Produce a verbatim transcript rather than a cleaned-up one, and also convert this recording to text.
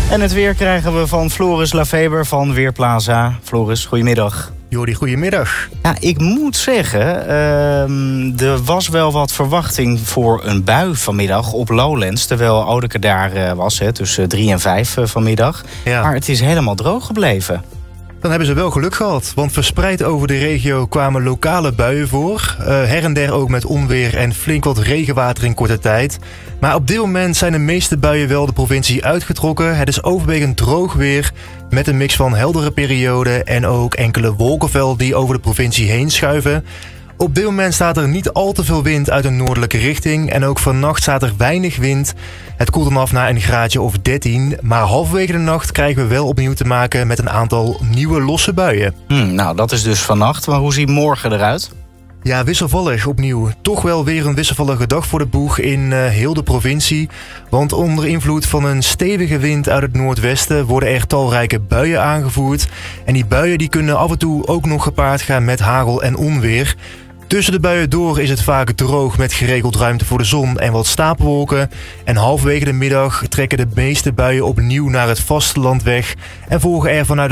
En het weer krijgen we van Floris Lafeber van Weerplaza. Floris, goedemiddag. Jordi, goedemiddag. Ja, ik moet zeggen, uh, er was wel wat verwachting voor een bui vanmiddag op Lowlands. Terwijl Oudeke daar uh, was, hè, tussen drie en vijf uh, vanmiddag. Ja. Maar het is helemaal droog gebleven. Dan hebben ze wel geluk gehad, want verspreid over de regio kwamen lokale buien voor. Uh, her en der ook met onweer en flink wat regenwater in korte tijd. Maar op dit moment zijn de meeste buien wel de provincie uitgetrokken. Het is overwegend droog weer, met een mix van heldere perioden en ook enkele wolkenvelden die over de provincie heen schuiven. Op dit moment staat er niet al te veel wind uit een noordelijke richting en ook vannacht staat er weinig wind. Het koelt dan af naar een graadje of dertien, maar halverwege de nacht krijgen we wel opnieuw te maken met een aantal nieuwe losse buien. Hmm, nou, dat is dus vannacht, maar hoe ziet morgen eruit? Ja, wisselvallig opnieuw. Toch wel weer een wisselvallige dag voor de boeg in uh, heel de provincie. Want onder invloed van een stevige wind uit het noordwesten worden er talrijke buien aangevoerd. En die buien die kunnen af en toe ook nog gepaard gaan met hagel en onweer. Tussen de buien door is het vaak droog met geregeld ruimte voor de zon en wat stapelwolken. En halverwege de middag trekken de meeste buien opnieuw naar het vasteland weg en volgen er vanuit